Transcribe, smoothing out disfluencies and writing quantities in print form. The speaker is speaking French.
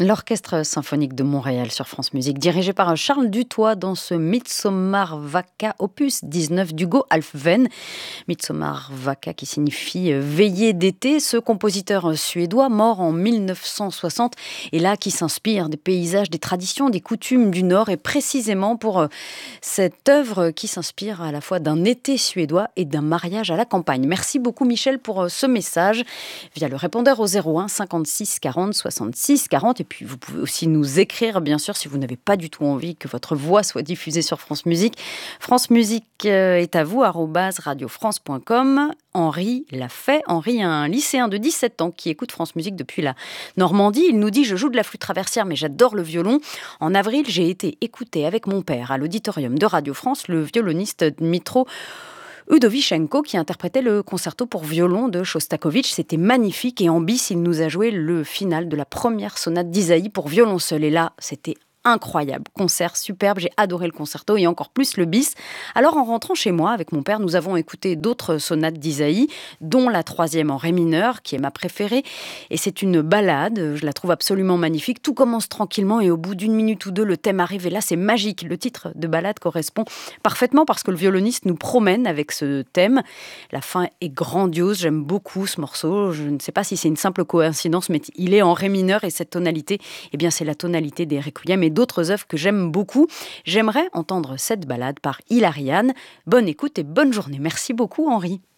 L'Orchestre symphonique de Montréal sur France Musique, dirigé par Charles Dutoit dans ce Midsommar-Vaka opus 19 d'Hugo Alfven. Midsommar-Vaka qui signifie veillée d'été. Ce compositeur suédois, mort en 1960, est là qui s'inspire des paysages, des traditions, des coutumes du Nord, et précisément pour cette œuvre qui s'inspire à la fois d'un été suédois et d'un mariage à la campagne. Merci beaucoup Michel pour ce message via le répondeur au 01 56 40 66 40. Et puis vous pouvez aussi nous écrire, bien sûr, si vous n'avez pas du tout envie que votre voix soit diffusée sur France Musique. France Musique est à vous, @radiofrance.com. Henri l'a fait. Henri, un lycéen de 17 ans qui écoute France Musique depuis la Normandie. Il nous dit « Je joue de la flûte traversière, mais j'adore le violon. En avril, j'ai été écouter avec mon père à l'auditorium de Radio France le violoniste Dmitro Udovichenko qui interprétait le concerto pour violon de Shostakovich. C'était magnifique, et en bis, il nous a joué le final de la première sonate d'Isaïe pour violon seul. Et là, c'était incroyable, concert superbe, j'ai adoré le concerto et encore plus le bis. Alors en rentrant chez moi avec mon père, nous avons écouté d'autres sonates d'Isaïe, dont la 3e en ré mineur, qui est ma préférée, et c'est une ballade, je la trouve absolument magnifique. Tout commence tranquillement et au bout d'une minute ou deux, le thème arrive, et là c'est magique. Le titre de ballade correspond parfaitement parce que le violoniste nous promène avec ce thème. La fin est grandiose, j'aime beaucoup ce morceau. Je ne sais pas si c'est une simple coïncidence, mais il est en ré mineur, et cette tonalité, eh bien c'est la tonalité des requiem et d'autres œuvres que j'aime beaucoup. J'aimerais entendre cette ballade par Hilariane. Bonne écoute et bonne journée. Merci beaucoup Henri.